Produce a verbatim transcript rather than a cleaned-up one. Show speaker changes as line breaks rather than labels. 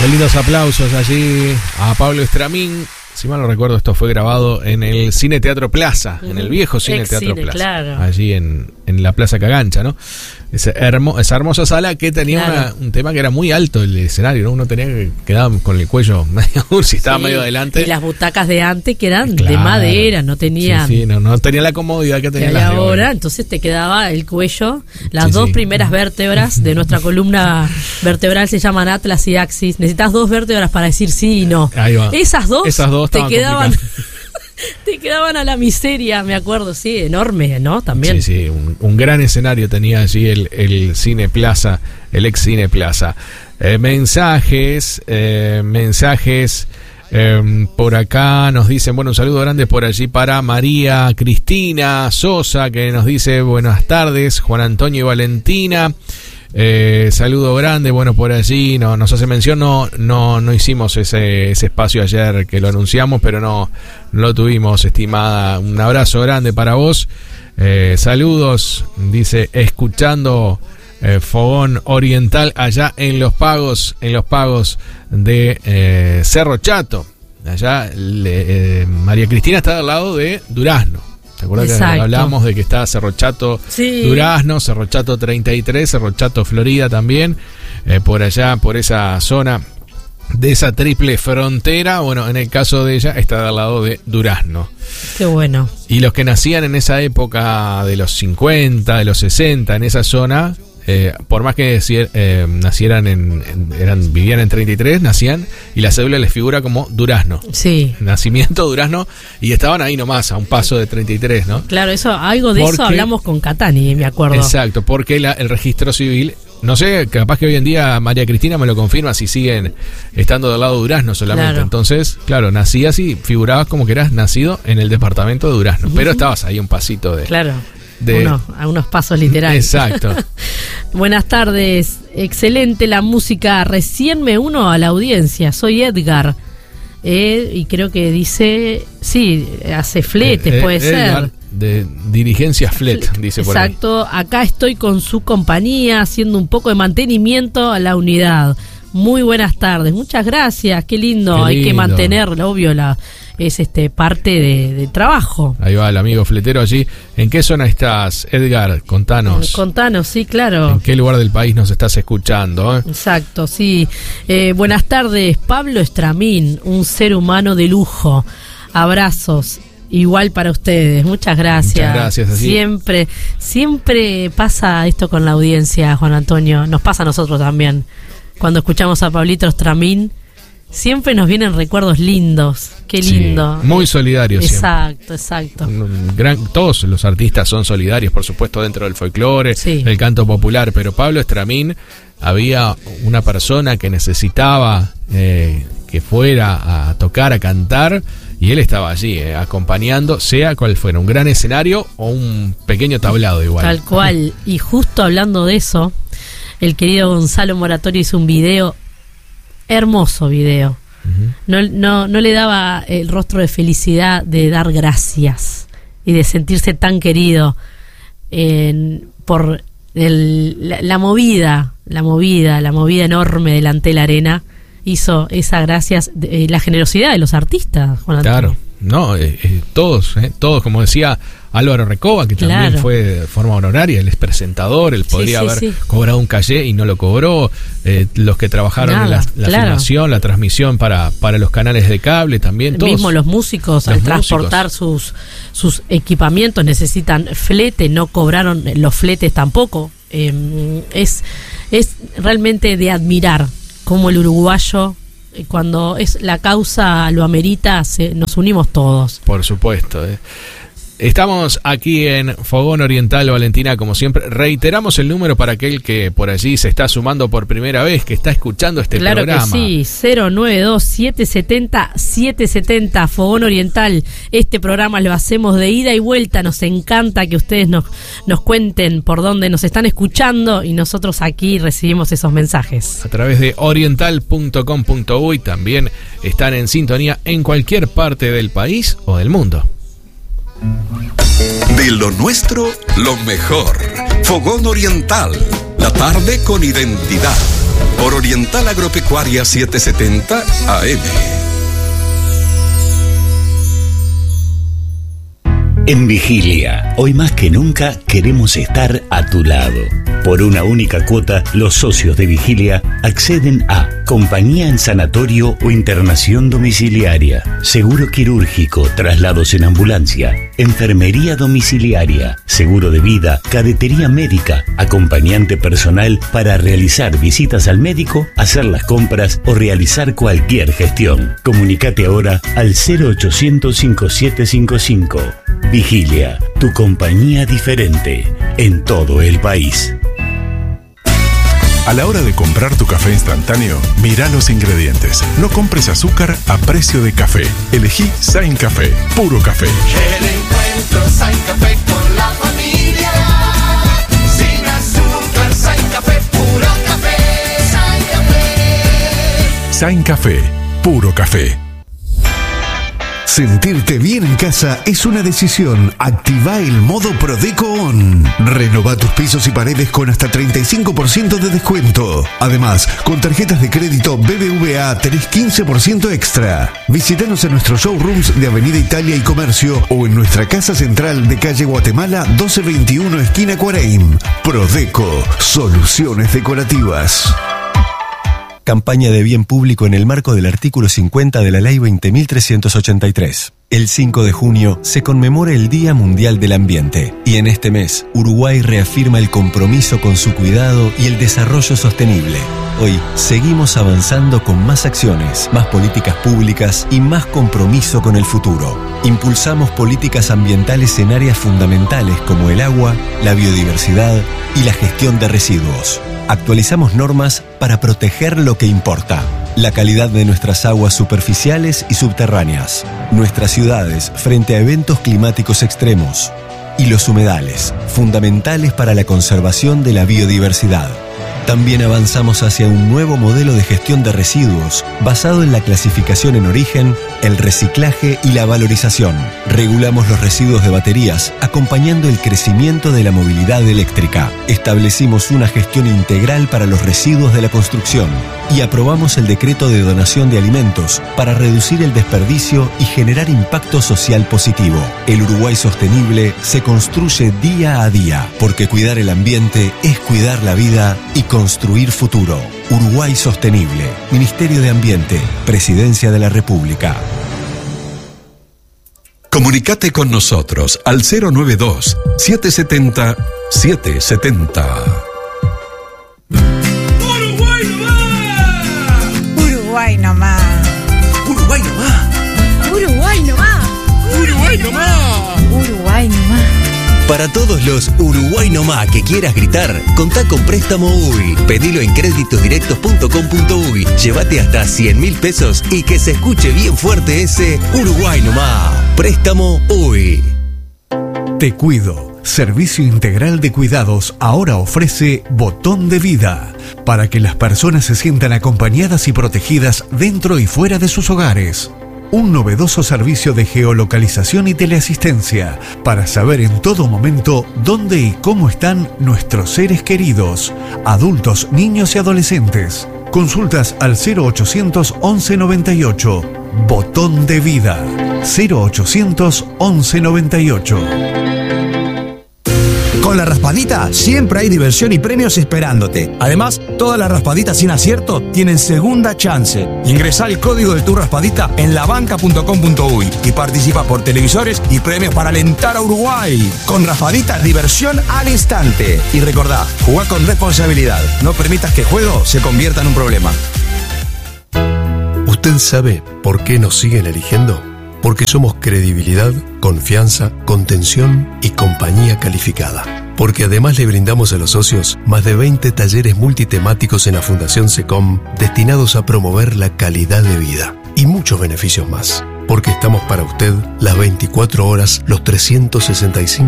Qué lindos aplausos allí a Pablo Estramín. Si mal no recuerdo, esto fue grabado en el Cine Teatro Plaza, en el viejo Cine Teatro Plaza,
claro.
allí en, en la Plaza Cagancha, ¿no? Esa, hermo, esa hermosa sala que tenía
claro.
una, un tema que era muy alto el escenario, ¿no? Uno tenía que quedar con el cuello medio ursi, estaba
sí,
medio adelante.
Y las butacas de antes que eran
claro.
de madera, no tenían.
Sí, sí, no, no tenía la comodidad que tenían
que
las de
ahora,
ahora.
entonces te quedaba el cuello, las
Sí,
dos
sí.
primeras vértebras de nuestra columna vertebral se llaman atlas y axis. Necesitas dos vértebras para decir sí y no.
Ahí va.
Esas dos,
Esas dos
te
estaban
quedaban.
complicadas.
Te quedaban a la miseria, me acuerdo, sí, enorme, ¿no? También.
Sí, sí, un, un gran escenario tenía allí el, el Cine Plaza, el ex Cine Plaza. Eh, mensajes, eh, mensajes, eh, por acá nos dicen, bueno, un saludo grande por allí para María Cristina Sosa, que nos dice buenas tardes, Juan Antonio y Valentina. Eh, saludo grande, bueno, por allí no, nos hace mención, no, no, no hicimos ese, ese espacio ayer que lo anunciamos, pero no, no lo tuvimos, estimada. Un abrazo grande para vos. Eh, saludos, dice, escuchando eh, Fogón Oriental allá en los pagos, en los pagos de eh, Cerro Chato. Allá le, eh, María Cristina está al lado de Durazno. ¿Te acuerdas que hablábamos de que está Cerro Chato,
sí.
Durazno, Cerro Chato treinta y tres, Cerro Chato Florida también, eh, por allá, por esa zona de esa triple frontera? Bueno, en el caso de ella está al lado de Durazno.
Qué bueno.
Y los que nacían en esa época de los cincuenta, de los sesenta, en esa zona, eh, por más que eh, nacieran en, en eran vivían en treinta y tres, nacían y la cédula les figura como Durazno.
Sí.
Nacimiento Durazno, y estaban ahí nomás, a un paso de treinta y tres, ¿no?
Claro, eso, algo de
porque,
eso hablamos con Catani, me acuerdo.
Exacto, porque la, el registro civil, no sé, capaz que hoy en día María Cristina me lo confirma si siguen estando del lado de Durazno solamente.
Claro.
Entonces, claro, nacías y figurabas como que eras nacido en el departamento de Durazno, uh-huh. pero estabas ahí un pasito de...
Claro.
De,
Uno, a unos pasos literales.
Exacto.
Buenas tardes, excelente la música. Recién me uno a la audiencia. Soy Edgar. Eh, y creo que dice, sí, hace fletes,
eh,
puede
eh,
ser.
Edgar, de Dirigencia Flet, dice por ahí.
Exacto, acá estoy con su compañía haciendo un poco de mantenimiento a la unidad. Muy buenas tardes, muchas gracias, qué lindo,
qué lindo.
Hay que mantenerlo, obvio, la es este parte de, de trabajo.
Ahí va el amigo fletero allí. ¿En qué zona estás, Edgar? Contanos.
Contanos, sí, claro.
¿En qué lugar del país nos estás escuchando? ¿eh?
Exacto, sí. Eh, buenas tardes, Pablo Estramín, un ser humano de lujo. Abrazos. Igual para ustedes, muchas gracias.
Muchas gracias. Así.
Siempre, siempre pasa esto con la audiencia, Juan Antonio. Nos pasa a nosotros también. Cuando escuchamos a Pablito Estramín, siempre nos vienen recuerdos lindos. Qué lindo.
Sí, muy solidarios.
Exacto, exacto.
Gran, todos los artistas son solidarios, por supuesto, dentro del folclore,
sí.
del canto popular, pero Pablo Estramín, había una persona que necesitaba eh, que fuera a tocar, a cantar, y él estaba allí, eh, acompañando, sea cual fuera, un gran escenario o un pequeño tablado igual.
Tal cual. Y justo hablando de eso, el querido Gonzalo Moratorio hizo un video, hermoso video. Uh-huh. No, no, no le daba el rostro de felicidad de dar gracias y de sentirse tan querido eh, por el, la, la movida, la movida, la movida enorme delante de la arena. Hizo esa gracias, de, eh, la generosidad de los artistas, Juan Antonio.
Claro, no, eh, eh, todos, eh, todos, como decía Álvaro Recoba, que
claro.
también fue de forma honoraria, él es presentador, él podría
sí, sí,
haber
sí.
cobrado un caché y no lo cobró, eh, los que trabajaron
Nada,
en la, la
claro.
filmación, la transmisión para, para los canales de cable también, todos.
Mismo los músicos,
los
al transportar sus, sus equipamientos necesitan flete, no cobraron los fletes tampoco. Eh, es, es realmente de admirar cómo el uruguayo, cuando es la causa lo amerita, se, nos unimos todos.
Por supuesto. Eh. Estamos aquí en Fogón Oriental, Valentina, como siempre. Reiteramos el número para aquel que por allí se está sumando por primera vez, que está escuchando este
claro
programa.
Claro que sí, cero nueve dos, siete siete cero, siete siete cero, Fogón Oriental. Este programa lo hacemos de ida y vuelta. Nos encanta que ustedes nos, nos cuenten por dónde nos están escuchando y nosotros aquí recibimos esos mensajes.
A través de oriental punto com punto uy también están en sintonía en cualquier parte del país o del mundo.
De lo nuestro, lo mejor. Fogón Oriental. La tarde con identidad. Por por Oriental Agropecuaria setecientos setenta A M.
En Vigilia, hoy más que nunca queremos estar a tu lado. Por una única cuota, los socios de Vigilia acceden a compañía en sanatorio o internación domiciliaria, seguro quirúrgico, traslados en ambulancia, enfermería domiciliaria, seguro de vida, cadetería médica, acompañante personal para realizar visitas al médico, hacer las compras o realizar cualquier gestión. Comunicate ahora al cero ochocientos cincuenta y siete cincuenta y cinco. Vigilia, tu compañía diferente en todo el país.
A la hora de comprar tu café instantáneo, mira los ingredientes. No compres azúcar a precio de café. Elegí Sain Café, puro café.
El encuentro Sain Café con la familia. Sin azúcar, Sain Café, puro café. Sain Café.
Sain Café, puro café.
Sentirte bien en casa es una decisión. Activa el modo Prodeco On. Renova tus pisos y paredes con hasta treinta y cinco por ciento de descuento. Además, con tarjetas de crédito B B V A tenés quince por ciento extra. Visítanos en nuestros showrooms de Avenida Italia y Comercio o en nuestra casa central de calle Guatemala doce veintiuno esquina Cuareim. Prodeco, soluciones decorativas.
Campaña de bien público en el marco del artículo cincuenta de la Ley veinte mil trescientos ochenta y tres. El cinco de junio se conmemora el Día Mundial del Ambiente y en este mes Uruguay reafirma el compromiso con su cuidado y el desarrollo sostenible. Hoy seguimos avanzando con más acciones, más políticas públicas y más compromiso con el futuro. Impulsamos políticas ambientales en áreas fundamentales como el agua, la biodiversidad y la gestión de residuos. Actualizamos normas para proteger lo que importa: la calidad de nuestras aguas superficiales y subterráneas, nuestras ciudades frente a eventos climáticos extremos y los humedales, fundamentales para la conservación de la biodiversidad. También avanzamos hacia un nuevo modelo de gestión de residuos basado en la clasificación en origen, el reciclaje y la valorización. Regulamos los residuos de baterías, acompañando el crecimiento de la movilidad eléctrica. Establecimos una gestión integral para los residuos de la construcción y aprobamos el decreto de donación de alimentos para reducir el desperdicio y generar impacto social positivo. El Uruguay sostenible se construye día a día, porque cuidar el ambiente es cuidar la vida y construir futuro. Uruguay Sostenible, Ministerio de Ambiente, Presidencia de la República.
Comunicate con nosotros al cero noventa y dos, setecientos setenta, setecientos setenta.
Uruguay nomás. Uruguay nomás.
Uruguay nomás.
Uruguay nomás.
Uruguay nomás.
Uruguay nomás.
Para todos los Uruguay nomás que quieras gritar, contá con Préstamo U Y. Pedilo en créditos directos punto com punto uy. Llévate hasta cien mil pesos y que se escuche bien fuerte ese Uruguay nomás. Préstamo U Y.
Te Cuido, servicio integral de cuidados, ahora ofrece Botón de Vida, para que las personas se sientan acompañadas y protegidas dentro y fuera de sus hogares. Un novedoso servicio de geolocalización y teleasistencia para saber en todo momento dónde y cómo están nuestros seres queridos, adultos, niños y adolescentes. Consultas al cero ochocientos once noventa y ocho. Botón de Vida. cero ochocientos once noventa y ocho.
Con la raspadita siempre hay diversión y premios esperándote. Además, todas las raspaditas sin acierto tienen segunda chance. Ingresá el código de tu raspadita en labanca punto com punto uy y participa por televisores y premios para alentar a Uruguay. Con raspaditas, diversión al instante. Y recordá, jugá con responsabilidad. No permitas que el juego se convierta en un problema.
¿Usted sabe por qué nos siguen eligiendo? Porque somos credibilidad, confianza, contención y compañía calificada. Porque además le brindamos a los socios más de veinte talleres multitemáticos en la Fundación SECOM destinados a promover la calidad de vida y muchos beneficios más. Porque estamos para usted las veinticuatro horas, los trescientos sesenta y cinco